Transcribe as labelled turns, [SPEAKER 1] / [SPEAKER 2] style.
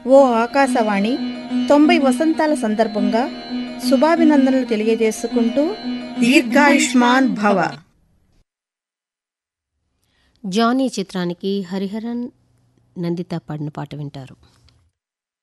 [SPEAKER 1] ఓ ఆకాశవాణి 90 వసంతాల సందర్భంగా శుభాభినందనలు తెలియజేసుకుంటూ దీర్ఘాయుష్మాన్ భవ.
[SPEAKER 2] జానీ చిత్రానికి హరిహరన్ నందిత పాడిన పాట వింటారు.